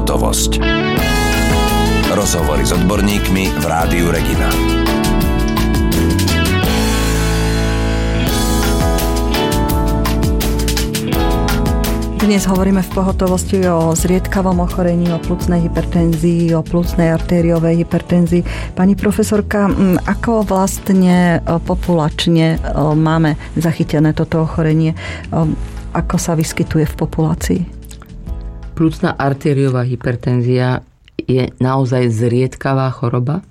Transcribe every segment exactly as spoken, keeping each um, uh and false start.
Pohotovosť. Rozhovory s odborníkmi v Rádiu Regina. Dnes hovoríme v pohotovosti o zriedkavom ochorení, o pľucnej hypertenzii, o pľucnej artériovej hypertenzii. Pani profesorka, ako vlastne populačne máme zachytené toto ochorenie? Ako sa vyskytuje v populácii? Pľucná artériová hypertenzia je naozaj zriedkavá choroba.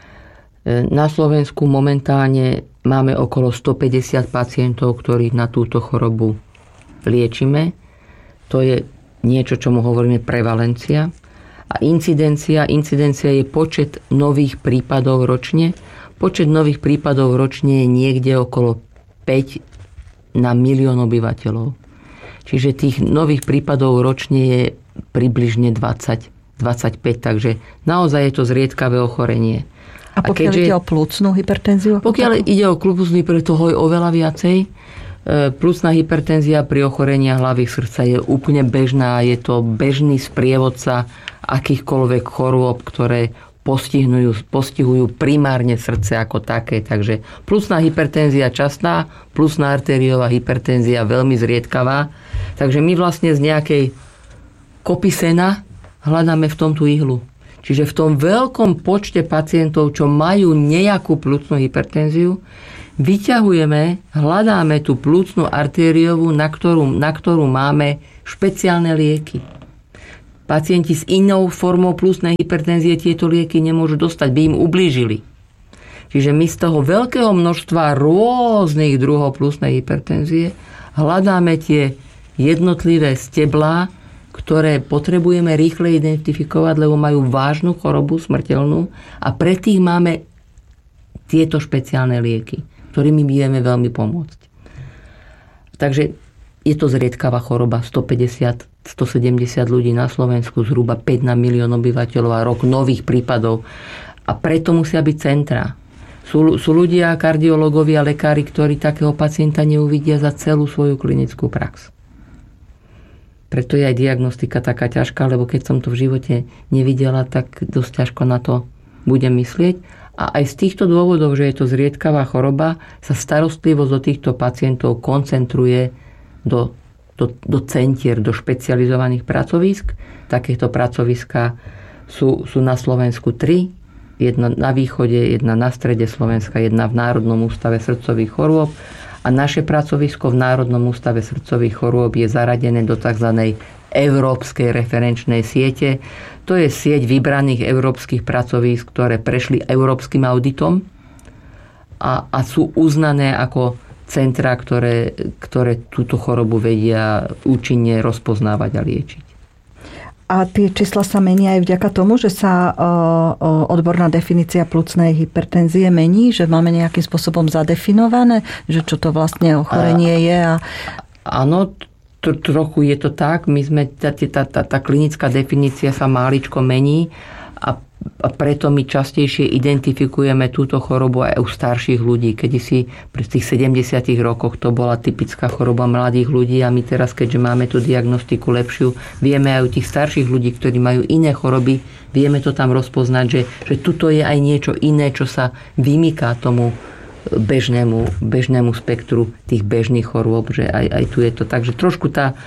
Na Slovensku momentálne máme okolo stopäťdesiat pacientov, ktorých na túto chorobu liečime. To je niečo, čomu hovoríme prevalencia. A incidencia, incidencia je počet nových prípadov ročne. Počet nových prípadov ročne je niekde okolo päť na milión obyvateľov. Čiže tých nových prípadov ročne je približne dvadsať dvadsaťpäť, takže naozaj je to zriedkavé ochorenie. A pokiaľ A keďže, ide o pľucnú hypertenziu? Pokiaľ takú? ide o pľucnú hypertenziu, toho je oveľa viacej. Pľucná hypertenzia pri ochorení hlavy srdca je úplne bežná. Je to bežný sprievodca akýchkoľvek chorôb, ktoré postihujú, postihujú primárne srdce ako také. Takže pľucná hypertenzia častá, pľucná artériová hypertenzia veľmi zriedkavá. Takže my vlastne z nejakej kopy sena hľadáme v tom tú ihlu. Čiže v tom veľkom počte pacientov, čo majú nejakú pľucnú hypertenziu, vyťahujeme, hľadáme tú pľucnú artériovú, na ktorú, na ktorú máme špeciálne lieky. Pacienti s inou formou pľucnej hypertenzie tieto lieky nemôžu dostať, by im ublížili. Čiže my z toho veľkého množstva rôznych druhov pľucnej hypertenzie hľadáme tie jednotlivé steblá, ktoré potrebujeme rýchle identifikovať, lebo majú vážnu chorobu, smrteľnú, a pre tých máme tieto špeciálne lieky, ktorými vieme veľmi pomôcť. Takže je to zriedkavá choroba. stopäťdesiat až stosedemdesiat ľudí na Slovensku, zhruba päť na milión obyvateľov a rok nových prípadov. A preto musia byť centrá. Sú, sú ľudia, kardiológovia, lekári, ktorí takého pacienta neuvidia za celú svoju klinickú prax. Preto je aj diagnostika taká ťažká, lebo keď som to v živote nevidela, tak dosť ťažko na to budem myslieť. A aj z týchto dôvodov, že je to zriedkavá choroba, sa starostlivosť o týchto pacientov koncentruje do, do, do centier, do špecializovaných pracovísk. Takéto pracoviská sú, sú na Slovensku tri. Jedna na východe, jedna na strede Slovenska, jedna v Národnom ústave srdcových chorôb. A naše pracovisko v Národnom ústave srdcových chorôb je zaradené do tzv. Európskej referenčnej siete. To je sieť vybraných európskych pracovísk, ktoré prešli európskym auditom a, a sú uznané ako centrá, ktoré, ktoré túto chorobu vedia účinne rozpoznávať a liečiť. A tie čísla sa menia aj vďaka tomu, že sa odborná definícia pľucnej hypertenzie mení, že máme nejakým spôsobom zadefinované, že čo to vlastne ochorenie je. A... Áno, to, trochu je to tak. My sme, tá, tá, tá, tá klinická definícia sa máličko mení a, a preto my častejšie identifikujeme túto chorobu aj u starších ľudí. Kedysi pri tých sedemdesiatych rokoch to bola typická choroba mladých ľudí a my teraz, keďže máme tú diagnostiku lepšiu, vieme aj u tých starších ľudí, ktorí majú iné choroby, vieme to tam rozpoznať, že, že tuto je aj niečo iné, čo sa vymyká tomu bežnému, bežnému spektru tých bežných chorôb, že aj, aj tu je to. Takže trošku tá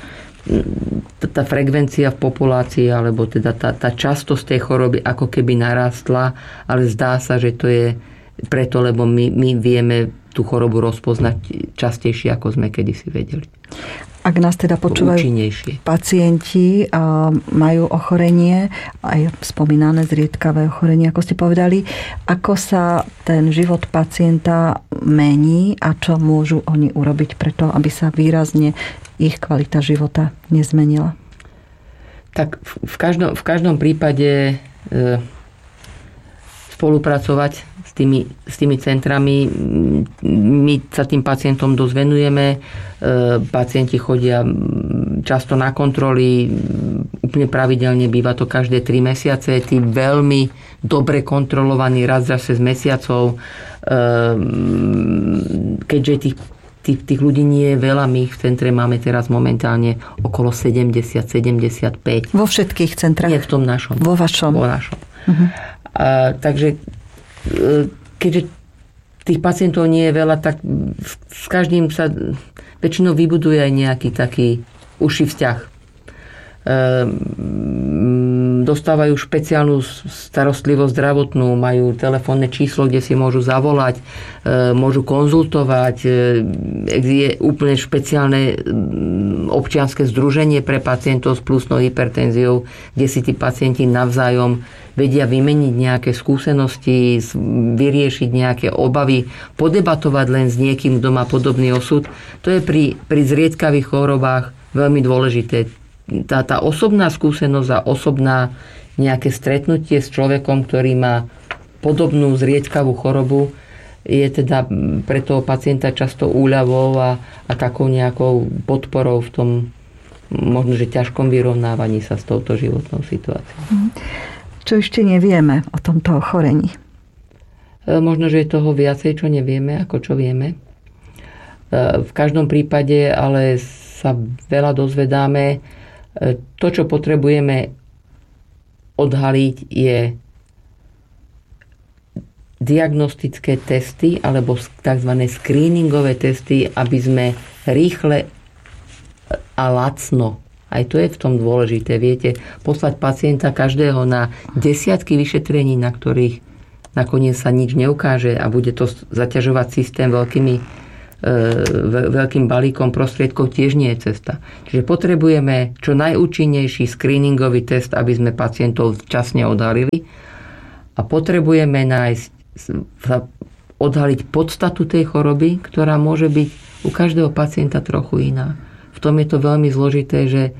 tá frekvencia v populácii, alebo teda tá, tá častosť tej choroby ako keby narastla, ale zdá sa, že to je preto, lebo my, my vieme tú chorobu rozpoznať častejšie, ako sme kedysi vedeli. Ak nás teda počúvajú pacienti a majú ochorenie, aj spomínané zriedkavé ochorenie, ako ste povedali, ako sa ten život pacienta mení a čo môžu oni urobiť preto, aby sa výrazne ich kvalita života nezmenila? Tak v každom, v každom prípade e, spolupracovať s tými, s tými centrami. My sa tým pacientom dosť venujeme. E, pacienti chodia často na kontroly, úplne pravidelne, býva to každé tri mesiace. Tí veľmi dobre kontrolovaní raz za šesť mesiacov. E, keďže tých tých, tých ľudí nie je veľa. My ich v centre máme teraz momentálne okolo sedemdesiat sedemdesiatpäť. Vo všetkých centrách? Nie, v tom našom. Vo vašom? Vo našom. Uh-huh. A, takže keďže tých pacientov nie je veľa, tak s každým sa väčšinou vybuduje aj nejaký taký užší vzťah. Dostávajú špeciálnu starostlivosť zdravotnú, majú telefónne číslo, kde si môžu zavolať, môžu konzultovať. Je úplne špeciálne občianske združenie pre pacientov s pľúcnou hypertenziou, kde si tí pacienti navzájom vedia vymeniť nejaké skúsenosti, vyriešiť nejaké obavy, podebatovať len s niekým, kto má podobný osud. To je pri, pri zriedkavých chorobách veľmi dôležité. Tá, tá osobná skúsenosť a osobná nejaké stretnutie s človekom, ktorý má podobnú zriedkavú chorobu, je teda pre toho pacienta často úľavou a, a takou nejakou podporou v tom možno, že ťažkom vyrovnávaní sa s touto životnou situáciou. Čo ešte nevieme o tomto ochorení? Možno, že je toho viacej, čo nevieme, ako čo vieme. V každom prípade ale sa veľa dozvedáme. To, čo potrebujeme odhaliť, je diagnostické testy alebo tzv. Screeningové testy, aby sme rýchle a lacno, aj to je v tom dôležité, viete, poslať pacienta každého na desiatky vyšetrení, na ktorých nakoniec sa nič neukáže a bude to zaťažovať systém veľkými veľkým balíkom prostriedkov, tiež nie je cesta. Čiže potrebujeme čo najúčinnejší screeningový test, aby sme pacientov včasne odhalili a potrebujeme nájsť, odhaliť podstatu tej choroby, ktorá môže byť u každého pacienta trochu iná. V tom je to veľmi zložité, že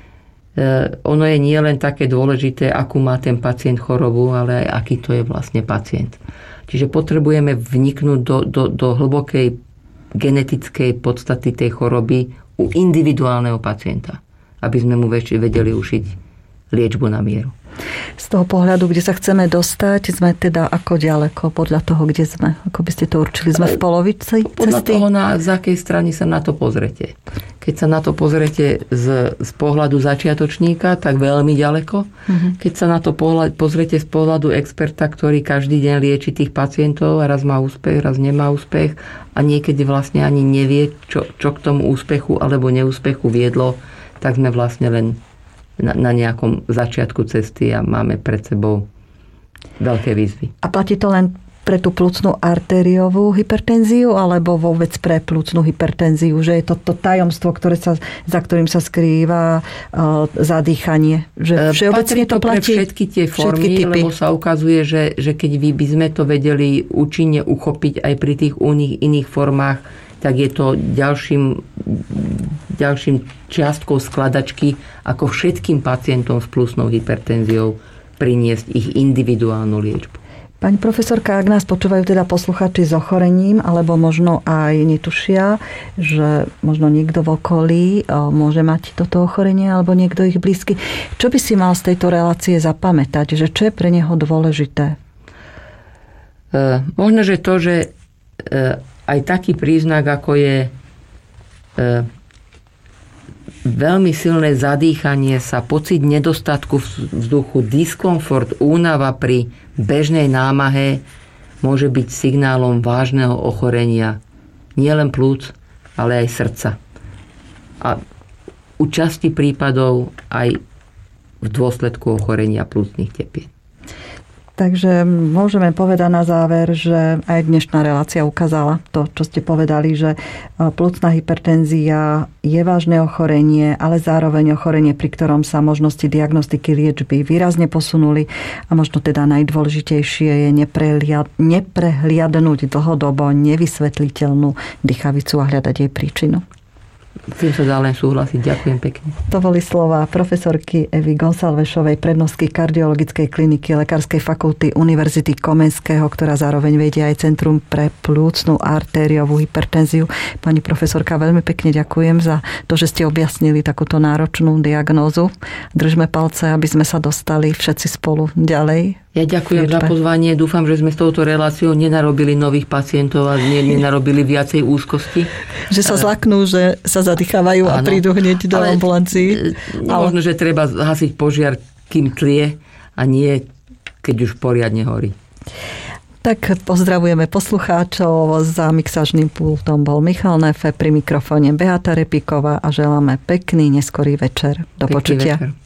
ono je nie len také dôležité, akú má ten pacient chorobu, ale aj aký to je vlastne pacient. Čiže potrebujeme vniknúť do, do, do hlbokej genetickej podstaty tej choroby u individuálneho pacienta, aby sme mu väčšie vedeli ušiť liečbu na mieru. Z toho pohľadu, kde sa chceme dostať, sme teda ako ďaleko podľa toho, kde sme? Ako by ste to určili? Sme v polovici cesty? Podľa toho, na, z akej strany sa na to pozrete. Keď sa na to pozrete z, z pohľadu začiatočníka, tak veľmi ďaleko. Uh-huh. Keď sa na to pohľad, pozrete z pohľadu experta, ktorý každý deň lieči tých pacientov a raz má úspech, raz nemá úspech a niekedy vlastne ani nevie, čo, čo k tomu úspechu alebo neúspechu viedlo, tak sme vlastne len Na, na nejakom začiatku cesty a máme pred sebou veľké výzvy. A platí to len pre tú plúcnu artériovú hypertenziu alebo vôbec pre plúcnu hypertenziu, že je to to tajomstvo, ktoré sa, za ktorým sa skrýva uh, zadýchanie? Že všeobecne to platí? Pre všetky tie formy, všetky lebo sa ukazuje, že, že keď vy by sme to vedeli účinne uchopiť aj pri tých iných, iných formách, tak je to ďalším, ďalším čiastkou skladačky, ako všetkým pacientom s plúcnou hypertenziou priniesť ich individuálnu liečbu. Pani profesorka, ak nás počúvajú teda posluchači s ochorením, alebo možno aj netušia, že možno niekto v okolí môže mať toto ochorenie, alebo niekto ich blízky, čo by si mal z tejto relácie zapamätať? Že čo je pre neho dôležité? E, možno, že to, že e, aj taký príznak, ako je e, veľmi silné zadýchanie sa, pocit nedostatku vzduchu, diskomfort, únava pri bežnej námahe môže byť signálom vážneho ochorenia nielen plúc, ale aj srdca. A u časti prípadov aj v dôsledku ochorenia plúcnych tepien. Takže môžeme povedať na záver, že aj dnešná relácia ukázala to, čo ste povedali, že plúcna hypertenzia je vážne ochorenie, ale zároveň ochorenie, pri ktorom sa možnosti diagnostiky liečby výrazne posunuli a možno teda najdôležitejšie je neprehliadnúť dlhodobo nevysvetliteľnú dýchavicu a hľadať jej príčinu. Tým sa dá len súhlasiť. Ďakujem pekne. To boli slová profesorky Evy Gonsalvešovej, prednostky kardiologickej kliniky Lekárskej fakulty Univerzity Komenského, ktorá zároveň vedie aj Centrum pre plúcnu artériovú hypertenziu. Pani profesorka, veľmi pekne ďakujem za to, že ste objasnili takúto náročnú diagnózu. Držme palce, aby sme sa dostali všetci spolu ďalej Ja ďakujem liečbe. Za pozvanie. Dúfam, že sme s touto reláciou nenarobili nových pacientov a nenarobili viacej úzkosti. Že sa zlaknú, že sa zadýchávajú a prídu hneď do ambulancií. Možno, že treba hasiť požiar, kým tlie a nie, keď už poriadne horí. Tak pozdravujeme poslucháčov. Za mixážnym pultom bol Michal Nefe, pri mikrofóne Beata Repíková a želáme pekný neskorý večer. Do pekný počutia. Večer.